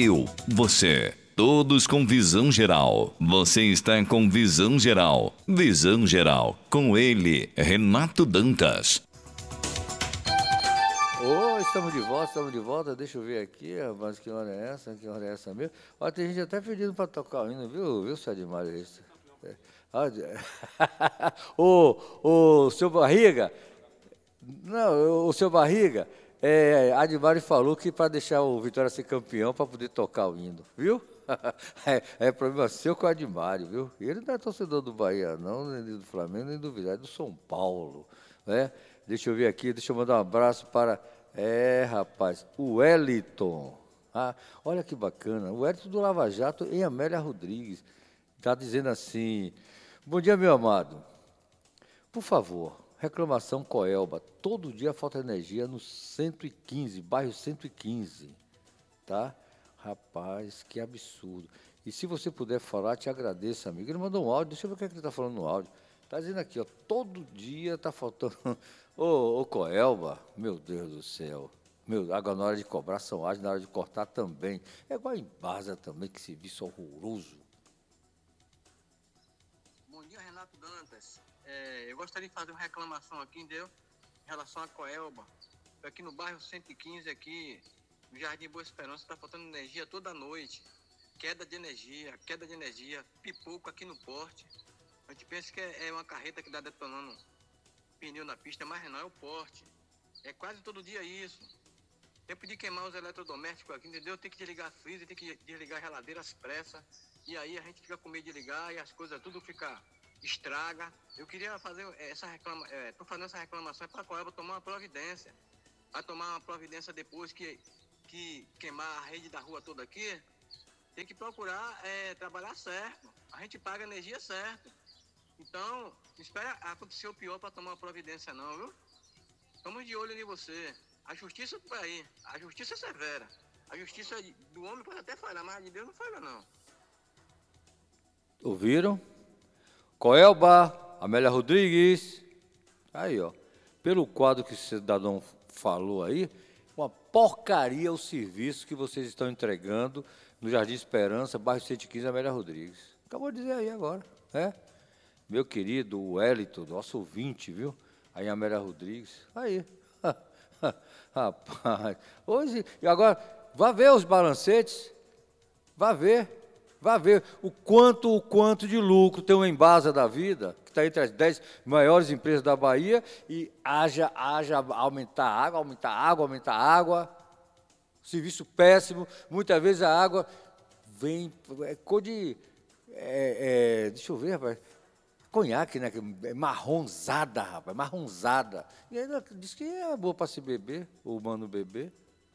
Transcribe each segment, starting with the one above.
eu, você. Todos com visão geral. Você está com visão geral. Visão geral. Com ele, Renato Dantas. Estamos de volta. Deixa eu ver aqui, rapaz, que hora é essa? Que hora é essa mesmo? Ó, tem gente até pedindo para tocar o hino, viu, seu Admar? Seu Barriga, não, o seu Barriga, Admar falou que para deixar o Vitória ser campeão, para poder tocar o hino, viu? É problema seu com o Admário, viu? Ele não é torcedor do Bahia, não, nem do Flamengo, nem do Vitória, é do São Paulo, né? Deixa eu ver aqui, deixa eu mandar um abraço para... rapaz, o Wellington. Olha que bacana. O Wellington do Lava Jato em Amélia Rodrigues. Está dizendo assim: bom dia, meu amado. Por favor, reclamação Coelba. Todo dia falta energia no 115, bairro 115. Tá? Rapaz, que absurdo. E se você puder falar, te agradeço, amigo. Ele mandou um áudio, deixa eu ver o que ele está falando no áudio. Está dizendo aqui, ó, todo dia está faltando... Ô, Coelba, meu Deus do céu. Água na hora de cobrar são ágeis, na hora de cortar também. É igual em Baza também, que serviço horroroso. Bom dia, Renato Dantas. Eu gostaria de fazer uma reclamação aqui, entendeu? Em relação a Coelba. Aqui no bairro 115, aqui no Jardim Boa Esperança, está faltando energia toda noite. Queda de energia, pipoco aqui no porte. A gente pensa que é uma carreta que está detonando pneu na pista, mas não é o porte. É quase todo dia isso. Tempo de queimar os eletrodomésticos aqui, entendeu? Tem que desligar a freezer, tem que desligar a geladeira às pressas. E aí a gente fica com medo de ligar e as coisas tudo estraga. Eu queria fazer essa reclamação. Estou fazendo essa reclamação para a Coelba tomar uma providência. Vai tomar uma providência depois que queimar a rede da rua toda aqui. Tem que procurar trabalhar certo. A gente paga a energia certo. Então, não espera acontecer o pior para tomar uma providência não, viu? Estamos de olho em você. A justiça por aí. A justiça é severa. A justiça do homem pode até falhar, mas a de Deus não falha não. Ouviram? Coelba, Amélia Rodrigues. Aí, ó. Pelo quadro que o cidadão falou aí, uma porcaria o serviço que vocês estão entregando no Jardim Esperança, bairro 115, Amélia Rodrigues. Acabou de dizer aí agora, né? Meu querido Wellington, nosso ouvinte, viu? Aí Amélia Rodrigues. Aí. Rapaz. Hoje, e agora, vá ver os balancetes. Vá ver o quanto de lucro tem uma Embasa da vida, que está entre as 10 maiores empresas da Bahia, e haja aumentar água. Serviço péssimo. Muitas vezes a água vem... cor de... deixa eu ver, rapaz. Conhaque, né? É marronzada, rapaz, marronzada. E ainda diz que é boa para se beber, o humano beber.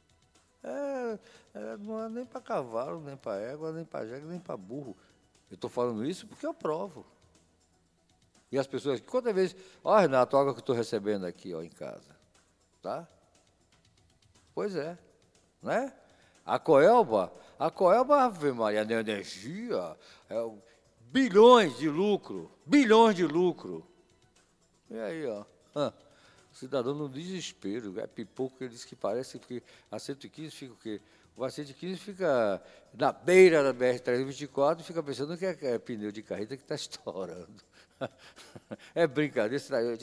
Não é nem para cavalo, nem para égua, nem para jegue, nem para burro. Eu estou falando isso porque eu provo. E as pessoas, quantas vezes... Ó, Renato, a água que eu estou recebendo aqui, ó, em casa. Tá? Pois é. Né? A Coelba, Ave Maria, a energia... bilhões de lucro. E aí, ó, cidadão no desespero, pipoco, ele disse que parece que a 115 fica o quê? O 115 fica na beira da BR-324 e fica pensando que é pneu de carreta que está estourando. É brincadeira,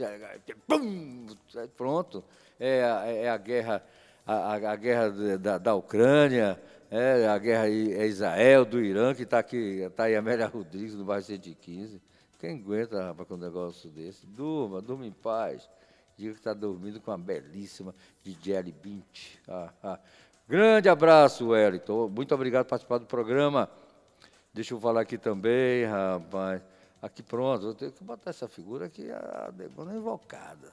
pronto, é a guerra, a guerra da Ucrânia, a guerra é Israel, do Irã, que está aqui, está aí a Amélia Rodrigues, no bairro 115. Quem aguenta, rapaz, com um negócio desse? Durma em paz. Diga que está dormindo com uma belíssima Gisele Bündchen. Grande abraço, Wellington. Muito obrigado por participar do programa. Deixa eu falar aqui também, rapaz. Aqui pronto, eu tenho que botar essa figura aqui, a negona invocada.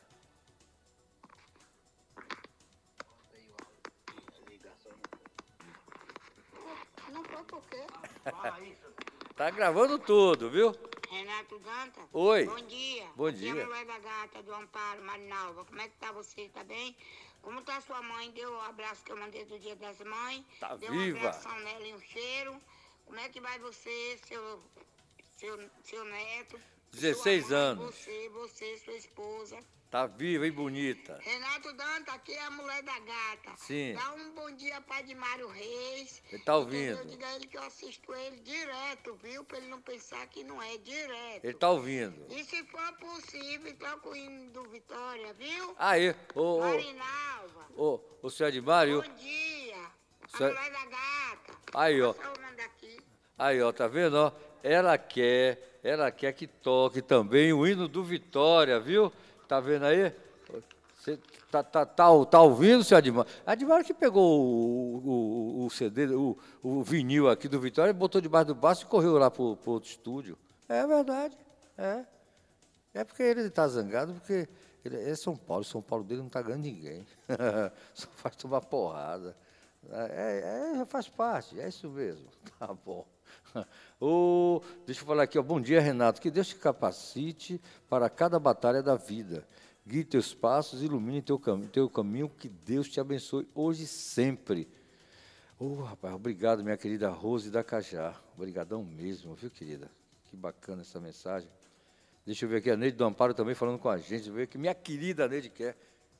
Não foi por quê? Tá gravando tudo, viu? Renato Dantas? Oi. Bom dia. Bom Aqui dia. é a mulher da gata do Amparo, Marinalva. Como é que tá você? Tá bem? Como tá sua mãe? Deu o abraço que eu mandei do Dia das Mães. Tá Deu viva. um abração nela e um cheiro. Como é que vai você, seu neto? 16 Sua mãe, anos. Você, sua esposa. Tá viva e bonita. Renato Danta, aqui é a mulher da gata. Sim. Dá um bom dia para Edmário Reis. Ele tá ouvindo. Entendeu? Diga a ele que eu assisto ele direto, viu? Para ele não pensar que não é direto. Ele tá ouvindo. E se for possível, toca o hino do Vitória, viu? Aí, Marinalva. ô, senhor Edmário. Bom dia. A Senhor- mulher da gata. Aí, ó. Passa o nome daqui. Aí, ó, tá vendo, ó? Ela quer que toque também o hino do Vitória, viu? Tá vendo aí? Você tá ouvindo, senhor Admário? Admário que pegou o CD, o vinil aqui do Vitória, botou debaixo do braço e correu lá pro outro estúdio. É verdade, é. É porque ele tá zangado, porque ele é São Paulo, São Paulo dele não tá ganhando ninguém. Só faz tomar porrada. Faz parte, é isso mesmo. Tá bom. Deixa eu falar aqui, ó. Bom dia, Renato. Que Deus te capacite para cada batalha da vida. Guie teus passos, ilumine teu caminho, que Deus te abençoe hoje e sempre. Rapaz, obrigado, minha querida Rose da Cajá. Obrigadão mesmo, viu, querida? Que bacana essa mensagem. Deixa eu ver aqui, a Neide do Amparo também falando com a gente. Deixa eu ver que minha querida Neide quer.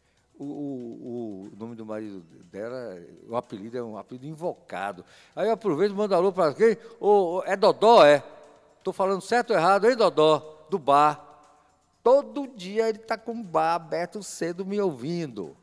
O nome do marido dela, o apelido é um apelido invocado. Aí eu aproveito e mando alô para quem? É Dodó, é? Estou falando certo ou errado, hein, Dodó? Do bar. Todo dia ele está com o bar aberto cedo me ouvindo.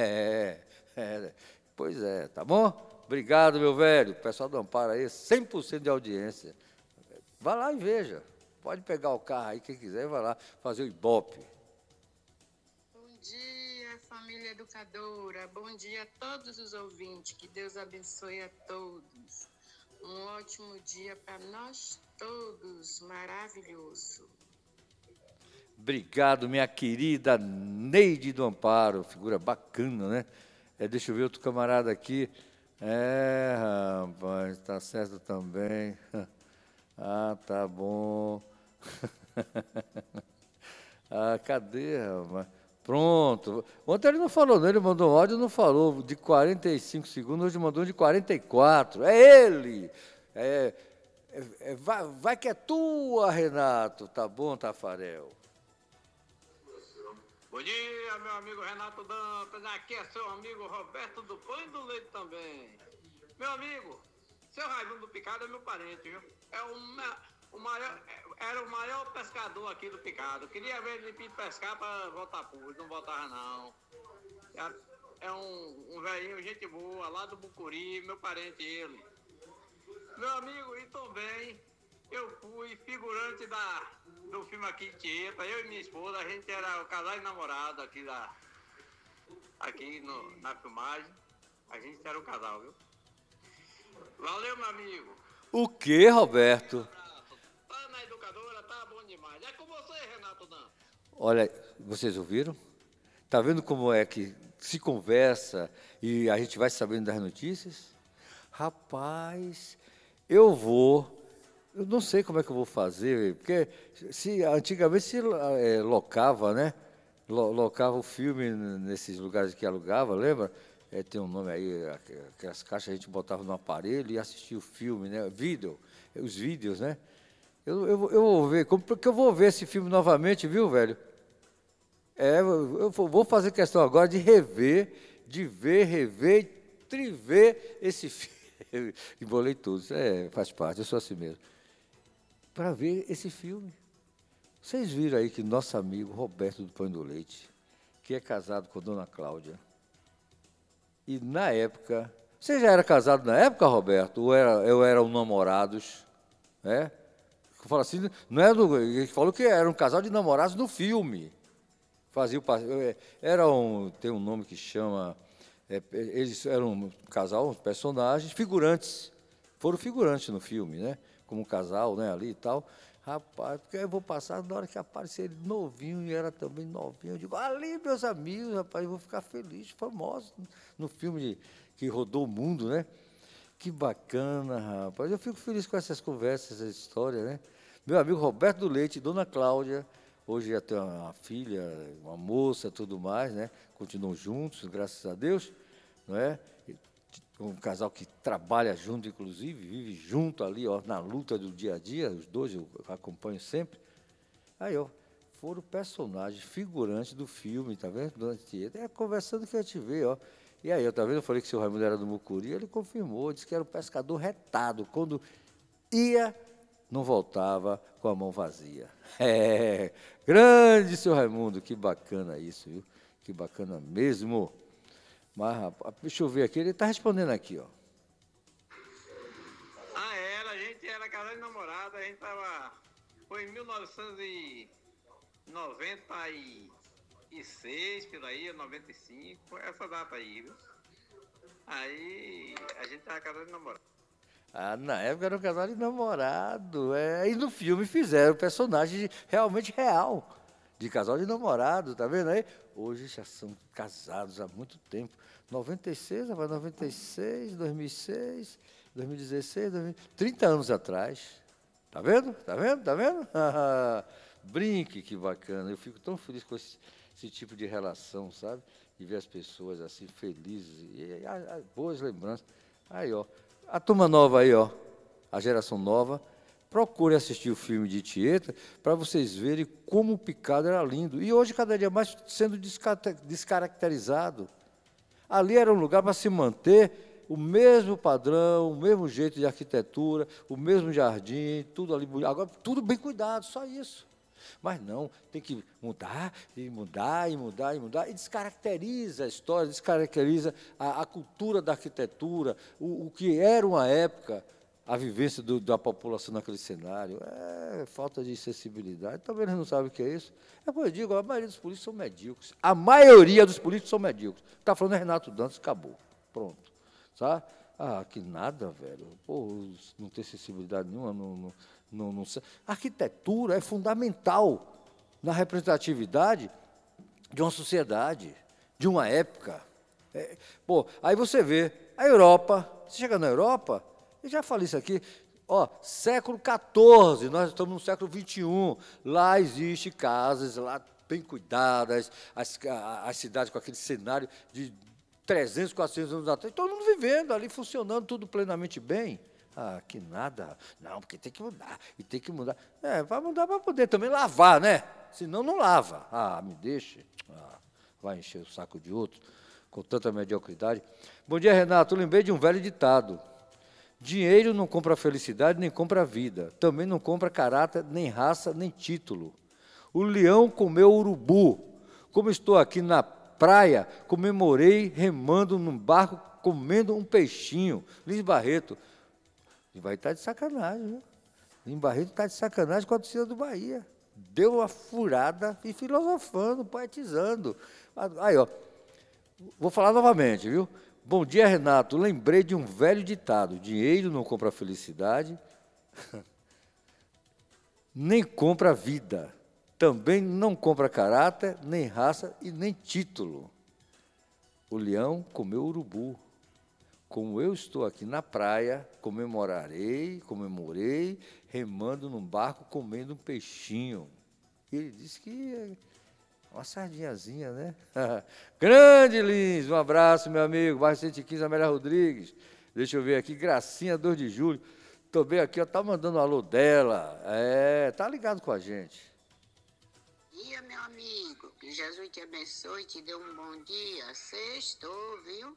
Pois é, tá bom? Obrigado, meu velho. O pessoal do Amparo aí, 100% de audiência. Vá lá e veja. Pode pegar o carro aí, quem quiser, vai lá fazer o Ibope. Bom dia, família educadora. Bom dia a todos os ouvintes. Que Deus abençoe a todos. Um ótimo dia para nós todos. Maravilhoso. Obrigado, minha querida Neide do Amparo. Figura bacana, né? Deixa eu ver outro camarada aqui. Rapaz, tá certo também. Tá bom. Cadê, rapaz? Pronto. Ontem ele não falou, não. Ele mandou um áudio e não falou de 45 segundos, hoje mandou de 44. É ele! Vai que é tua, Renato. Tá bom, Tafarel? Bom dia, meu amigo Renato Dantas. Aqui é seu amigo Roberto do Pão e do Leite também. Meu amigo, seu Raimundo Picado é meu parente, viu? Era o maior pescador aqui do Picado. Queria ver ele vir pescar para voltar puro, não voltava não. É um velhinho, gente boa, lá do Bucuri, meu parente ele. Meu amigo, e também eu fui figurante do filme aqui Tieta, eu e minha esposa, a gente era o casal e namorado aqui na filmagem. A gente era o casal, viu? Valeu, meu amigo. O quê, Roberto? Tá na educadora, tá bom demais. É com você, Renato Dan. Olha, vocês ouviram? Tá vendo como é que se conversa e a gente vai sabendo das notícias? Rapaz, eu não sei como é que eu vou fazer, porque antigamente se locava, né? Locava o filme nesses lugares que alugava, lembra? Tem um nome aí, aquelas caixas a gente botava no aparelho e assistia o filme, né? Os vídeos, né? Eu vou ver, porque eu vou ver esse filme novamente, viu, velho? Eu vou fazer questão agora de rever, rever e triver esse filme. Embolei tudo, faz parte, eu sou assim mesmo. Para ver esse filme. Vocês viram aí que nosso amigo Roberto do Pão e do Leite, que é casado com a dona Cláudia, e na época... Você já era casado na época, Roberto? Ou eram namorados? Fala assim, não é ele falou que era um casal de namorados no filme. Tem um nome que chama... eles eram um casal, personagens, figurantes. Foram figurantes no filme, né? Como um casal, né? Ali e tal. Rapaz, porque eu vou passar, na hora que aparecer ele novinho, e era também novinho, eu digo, ali, meus amigos, rapaz, eu vou ficar feliz, famoso, no filme que rodou o mundo, né? Que bacana, rapaz. Eu fico feliz com essas conversas, essa história, né? Meu amigo Roberto do Leite e dona Cláudia, hoje já tem uma filha, uma moça, tudo mais, né? Continuam juntos, graças a Deus, não é? Um casal que trabalha junto, inclusive, vive junto ali, ó, na luta do dia a dia, os dois eu acompanho sempre. Aí, ó, foram personagens, figurantes do filme, tá vendo? Do Anchieta. É conversando que a gente vê, ó. E aí, tá vendo? Eu falei que o seu Raimundo era do Mucuri, ele confirmou, disse que era um pescador retado. Quando ia, não voltava com a mão vazia. É, grande seu Raimundo, que bacana isso, viu? Que bacana mesmo. Mas, rapaz, deixa eu ver aqui, ele está respondendo aqui, ó. A gente era casado e namorado, a gente tava. Foi em 1996, por aí, 95, essa data aí, viu? Aí a gente tava casado e namorado. Ah, na época era um casal de namorado. É, e no filme fizeram personagem realmente real, de casal de namorado, tá vendo aí? Hoje já são casados há muito tempo. 96, rapaz, 96, 2006, 2016, 30 anos atrás. Tá vendo? Tá vendo? Tá vendo? Brinque, que bacana. Eu fico tão feliz com esse tipo de relação, sabe? De ver as pessoas assim felizes e boas lembranças. Aí, ó, a turma nova aí, ó, a geração nova, procure assistir o filme de Tieta para vocês verem como o Picado era lindo. E hoje, cada dia mais, sendo descaracterizado. Ali era um lugar para se manter o mesmo padrão, o mesmo jeito de arquitetura, o mesmo jardim, tudo ali bonito. Agora, tudo bem cuidado, só isso. Mas não, tem que mudar, e mudar, e mudar, e mudar, e descaracteriza a história, descaracteriza a cultura da arquitetura, o que era uma época, a vivência da população naquele cenário. É falta de sensibilidade. Também eles não sabem o que é isso. É como eu digo, a maioria dos políticos são medíocres. A maioria dos políticos são medíocres. Está falando é Renato Dantas, acabou. Pronto. Sabe? Ah, que nada, velho. Pô, não tem sensibilidade nenhuma. A arquitetura é fundamental na representatividade de uma sociedade, de uma época. Aí você vê, a Europa, você chega na Europa, eu já falei isso aqui, ó, século XIV, nós estamos no século XXI, lá existem casas, lá bem cuidadas, as cidades com aquele cenário de 300, 400 anos atrás, todo mundo vivendo ali, funcionando, tudo plenamente bem. Ah, que nada. Não, porque tem que mudar, e tem que mudar. Vai mudar para poder também lavar, né? Senão não lava. Ah, me deixe. Vai encher o saco de outro, com tanta mediocridade. Bom dia, Renato. Eu lembrei de um velho ditado. Dinheiro não compra felicidade, nem compra vida. Também não compra caráter, nem raça, nem título. O leão comeu o urubu. Como estou aqui na praia, comemorei remando num barco, comendo um peixinho. Lins Barreto. Lins Barreto está de sacanagem, viu? Lins Barreto está de sacanagem com a torcida do Bahia. Deu uma furada e filosofando, poetizando. Aí, ó, vou falar novamente, viu? Bom dia, Renato. Lembrei de um velho ditado. Dinheiro não compra felicidade, nem compra vida. Também não compra caráter, nem raça e nem título. O leão comeu o urubu. Como eu estou aqui na praia, comemorei, remando num barco, comendo um peixinho. Ele disse que é uma sardinhazinha, né? Grande Lins, um abraço, meu amigo. Bairro 115, Amélia Rodrigues. Deixa eu ver aqui, Gracinha, 2 de julho. Estou bem aqui, ó, tá mandando um alô dela. Tá ligado com a gente. Dia, meu amigo. Que Jesus te abençoe, te dê um bom dia. Sextou, viu?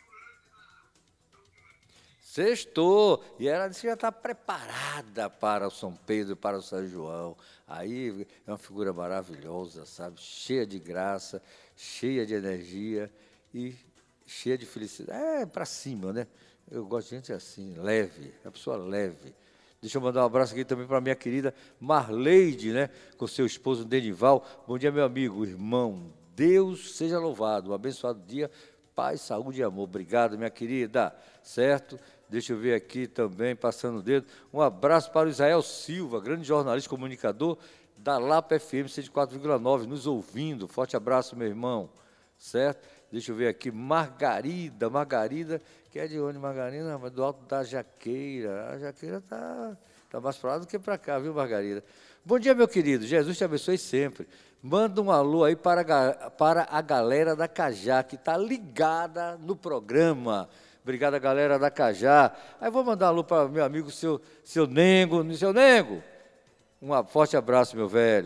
Sextou, e ela disse que já está preparada para o São Pedro, para o São João. Aí é uma figura maravilhosa, sabe? Cheia de graça, cheia de energia e cheia de felicidade. Para cima, né? Eu gosto de gente assim, leve, é uma pessoa leve. Deixa eu mandar um abraço aqui também para a minha querida Marleide, né? Com seu esposo Denival. Bom dia, meu amigo, irmão. Deus seja louvado. Um abençoado dia, paz, saúde e amor. Obrigado, minha querida. Certo? Deixa eu ver aqui também, passando o dedo. Um abraço para o Israel Silva, grande jornalista e comunicador da Lapa FM 104,9, nos ouvindo. Forte abraço, meu irmão. Certo? Deixa eu ver aqui, Margarida, que é de onde, Margarida? Do Alto da Jaqueira. A Jaqueira está mais para lá do que para cá, viu, Margarida? Bom dia, meu querido. Jesus te abençoe sempre. Manda um alô aí para a galera da Cajá, que está ligada no programa. Obrigado, galera da Cajá. Aí vou mandar um alô para meu amigo, seu Nengo. Seu Nengo, um forte abraço, meu velho.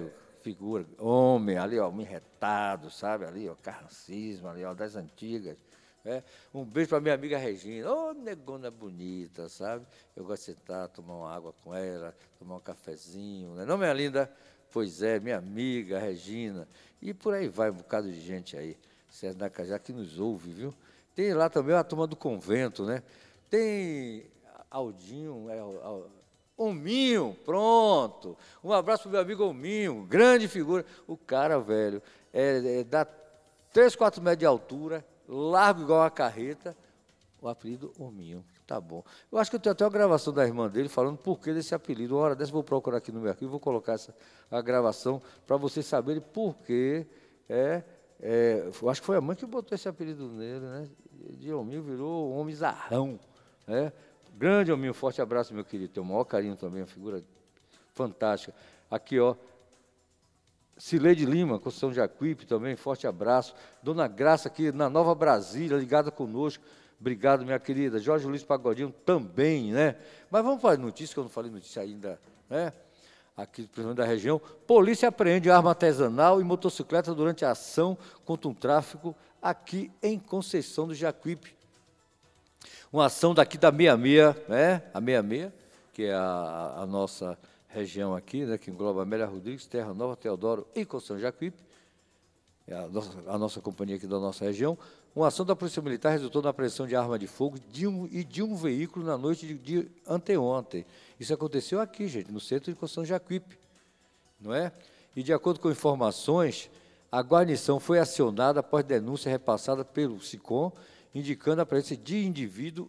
figura, homem, ali, ó, homem retado, sabe? Ali, ó, carrancismo, ali, ó, das antigas. Um beijo para minha amiga Regina. Ô, negona bonita, sabe? Eu gosto de sentar, tomar uma água com ela, tomar um cafezinho, né? Não, minha linda? Pois é, minha amiga Regina. E por aí vai um bocado de gente aí, já que nos ouve, viu? Tem lá também a turma do convento, né? Tem Aldinho, Ominho, pronto. Um abraço para o meu amigo Ominho, grande figura. O cara, velho, dá 3, 4 metros de altura, largo igual uma carreta, o apelido Ominho. Tá bom. Eu acho que eu tenho até uma gravação da irmã dele falando por que desse apelido. Uma hora dessa eu vou procurar aqui no meu arquivo, vou colocar a gravação para vocês saberem por que eu acho que foi a mãe que botou esse apelido nele, né? De Ominho virou um homem zarrão, né? Grande Ominho, forte abraço, meu querido. Tenho o maior carinho também, uma figura fantástica. Aqui, ó, Cileide Lima, Conceição de Jacuípe também, forte abraço. Dona Graça aqui na Nova Brasília, ligada conosco. Obrigado, minha querida. Jorge Luiz Pagodinho também, né? Mas vamos falar de notícia, que eu não falei notícia ainda, né? Aqui, principalmente da região. Polícia apreende arma artesanal e motocicleta durante a ação contra um tráfico aqui em Conceição do Jacuípe. Uma ação daqui da 66, né? A 66, que é a nossa região aqui, né? Que engloba Amélia Rodrigues, Terra Nova, Teodoro e Conceição do Jacuípe. É a nossa companhia aqui da nossa região. Uma ação da Polícia Militar resultou na apreensão de arma de fogo e de um veículo na noite de anteontem. Isso aconteceu aqui, gente, no centro de Conceição do Jacuípe, não é? E, de acordo com informações, a guarnição foi acionada após denúncia repassada pelo SICOM, indicando a presença de indivíduos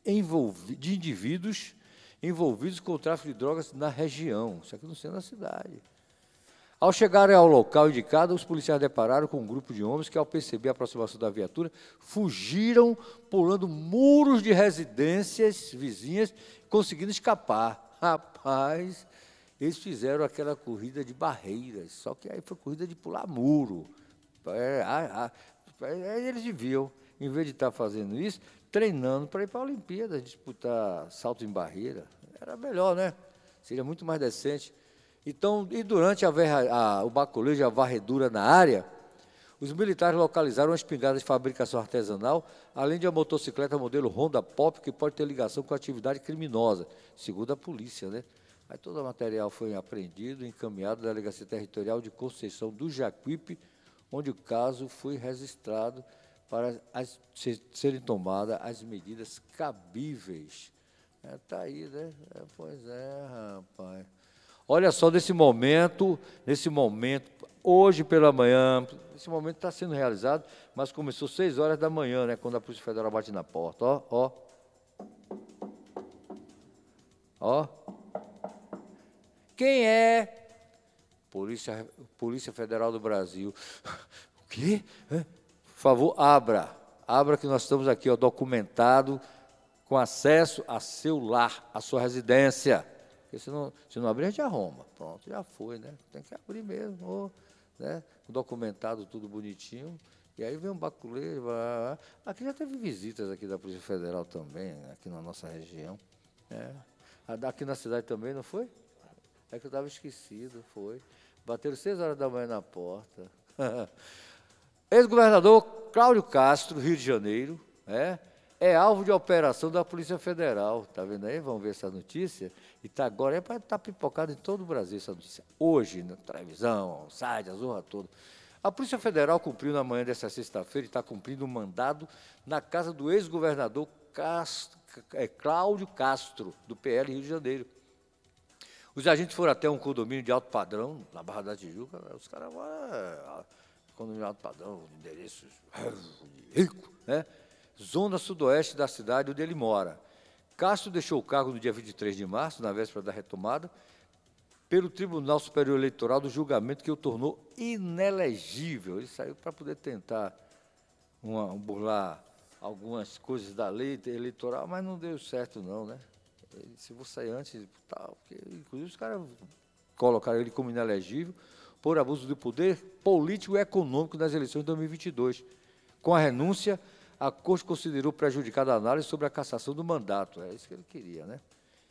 envolvidos com o tráfico de drogas na região. Isso aqui no centro da cidade. Ao chegarem ao local indicado, os policiais depararam com um grupo de homens que, ao perceber a aproximação da viatura, fugiram pulando muros de residências vizinhas, conseguindo escapar. Rapaz, eles fizeram aquela corrida de barreiras, só que aí foi corrida de pular muro. Eles deviam, em vez de estar fazendo isso, treinando para ir para a Olimpíada, disputar salto em barreira. Era melhor, né? Seria muito mais decente. Então, e durante o baculejo, a varredura na área, os militares localizaram uma espingarda de fabricação artesanal, além de uma motocicleta modelo Honda Pop, que pode ter ligação com atividade criminosa, segundo a polícia, né? Aí todo o material foi apreendido e encaminhado à Delegacia Territorial de Conceição do Jacuípe, onde o caso foi registrado para serem tomadas as medidas cabíveis. Está aí, né? Pois é, rapaz. Olha só, nesse momento, hoje pela manhã, esse momento está sendo realizado, mas começou 6 horas da manhã, né, quando a Polícia Federal bate na porta. Ó. Quem é? Polícia Federal do Brasil. O quê? Por favor, abra que nós estamos aqui, ó, documentado, com acesso a seu lar, a sua residência. Porque se não abrir, a gente arruma. Pronto, já foi, né? Tem que abrir mesmo, né? Documentado, tudo bonitinho. E aí vem um baculeiro. Aqui já teve visitas aqui da Polícia Federal também, aqui na nossa região. Aqui na cidade também, não foi? É que eu estava esquecido, foi. Bateram 6 horas da manhã na porta. Ex-governador Cláudio Castro, Rio de Janeiro, é alvo de operação da Polícia Federal. Está vendo aí? Vamos ver essa notícia. E agora para estar pipocado em todo o Brasil essa notícia. Hoje, na televisão, site, a zorra toda. A Polícia Federal cumpriu na manhã desta sexta-feira e está cumprindo um mandado na casa do ex-governador Cláudio Castro, do PL Rio de Janeiro. Os agentes foram até um condomínio de alto padrão, na Barra da Tijuca. Os caras condomínio de alto padrão, endereços rico, né? Zona sudoeste da cidade onde ele mora. Castro deixou o cargo no dia 23 de março, na véspera da retomada, pelo Tribunal Superior Eleitoral do julgamento que o tornou inelegível. Ele saiu para poder tentar burlar algumas coisas da lei eleitoral, mas não deu certo não, né? Ele disse, vou sair antes, tal, porque, inclusive os caras colocaram ele como inelegível por abuso do poder político e econômico nas eleições de 2022. Com a renúncia, a Corte considerou prejudicada a análise sobre a cassação do mandato. É isso que ele queria, né?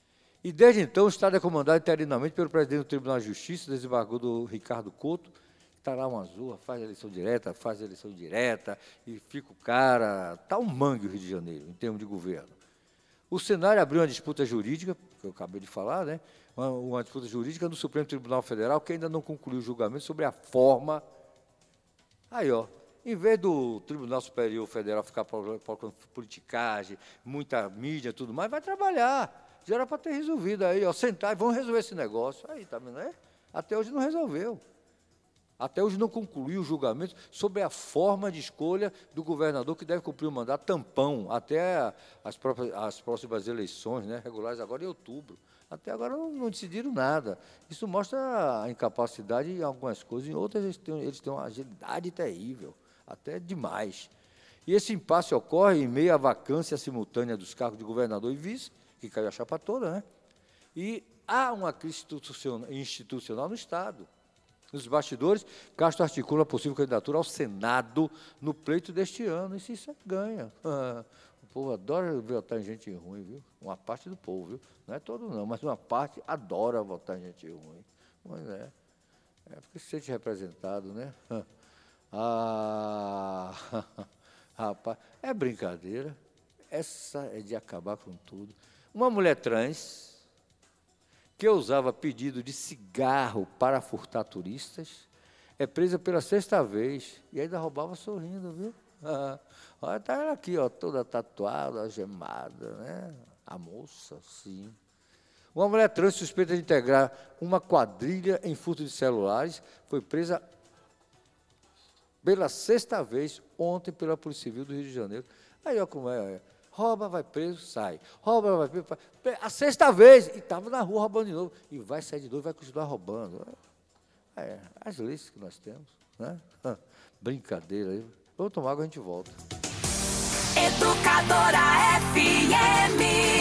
E desde então o Estado é comandado interinamente pelo presidente do Tribunal de Justiça, desembargador Ricardo Couto, que está lá uma zorra, faz eleição direta, faz eleição indireta, e fica o cara... Está um mangue o Rio de Janeiro, em termos de governo. O Senado abriu uma disputa jurídica, que eu acabei de falar, né? Uma disputa jurídica no Supremo Tribunal Federal, que ainda não concluiu o julgamento sobre a forma. Aí, ó, em vez do Tribunal Superior Federal ficar procurando politicagem, muita mídia e tudo mais, vai trabalhar. Já era para ter resolvido aí, ó, sentar e vamos resolver esse negócio. Aí, tá vendo, né? Até hoje não resolveu. Até hoje não concluiu o julgamento sobre a forma de escolha do governador que deve cumprir o mandato tampão até as próximas eleições, né, regulares agora em outubro. Até agora não decidiram nada. Isso mostra a incapacidade em algumas coisas, em outras eles têm uma agilidade terrível, até demais. E esse impasse ocorre em meio à vacância simultânea dos cargos de governador e vice, que caiu a chapa toda, né? E há uma crise institucional no Estado. Nos bastidores, Castro articula a possível candidatura ao Senado no pleito deste ano, e se isso ganha. O povo adora votar em gente ruim, viu? Uma parte do povo, viu? Não é todo não, mas uma parte adora votar em gente ruim. Mas porque se sente representado, né? Rapaz, é brincadeira. Essa é de acabar com tudo. Uma mulher trans que usava pedido de cigarro para furtar turistas é presa pela 6ª vez e ainda roubava sorrindo, viu? Olha, está ela aqui, ó, toda tatuada, algemada, né? A moça, sim. Uma mulher trans suspeita de integrar uma quadrilha em furto de celulares foi presa pela 6ª vez ontem pela Polícia Civil do Rio de Janeiro. Aí, ó, como é. Rouba, vai preso, sai. Rouba, vai preso, a 6ª vez. E estava na rua roubando de novo. E vai sair de novo, vai continuar roubando. As leis que nós temos, né? Brincadeira aí. Vamos tomar água e a gente volta. Educadora FM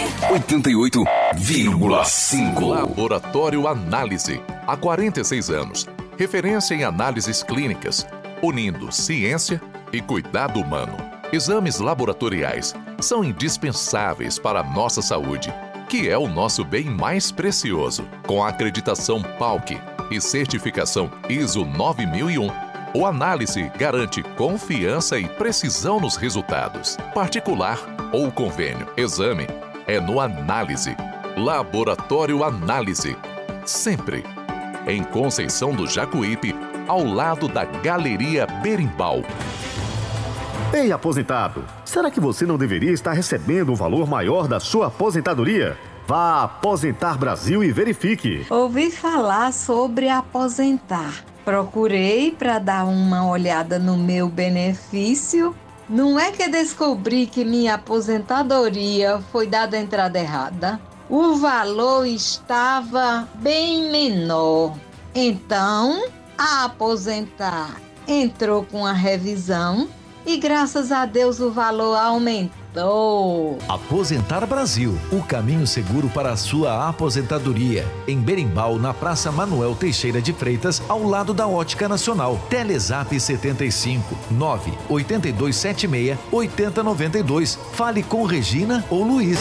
88,5. Laboratório Análise. Há 46 anos. Referência em análises clínicas, unindo ciência e cuidado humano. Exames laboratoriais são indispensáveis para a nossa saúde, que é o nosso bem mais precioso. Com a acreditação PALC e certificação ISO 9001, o Análise garante confiança e precisão nos resultados. Particular ou convênio, exame é no Análise. Laboratório Análise. Sempre em Conceição do Jacuípe, ao lado da Galeria Berimbau. Ei, aposentado, será que você não deveria estar recebendo um valor maior da sua aposentadoria? Vá a Aposentar Brasil e verifique. Ouvi falar sobre aposentar. Procurei para dar uma olhada no meu benefício. Não é que descobri que minha aposentadoria foi dada a entrada errada. O valor estava bem menor. Então, a Aposentar entrou com a revisão e, graças a Deus, o valor aumentou. Aposentar Brasil, o caminho seguro para a sua aposentadoria. Em Berimbau, na Praça Manuel Teixeira de Freitas, ao lado da Ótica Nacional. Telezap 75 98276 8092. Fale com Regina ou Luiz.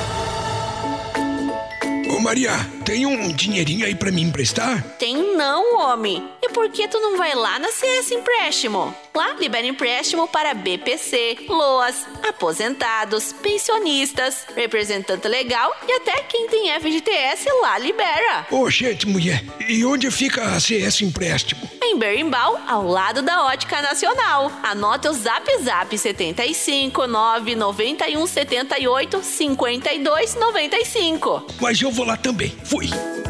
Ô Maria, tem um dinheirinho aí pra me emprestar? Tem não, homem. E por que tu não vai lá na CS Empréstimo? Lá libera empréstimo para BPC, LOAS, aposentados, pensionistas, representante legal e até quem tem FGTS lá libera. Ô, gente, mulher, e onde fica a CS Empréstimo? Em Berimbau, ao lado da Ótica Nacional. Anota o Zap 75 991 78 52 95. Mas eu vou lá também. Fui.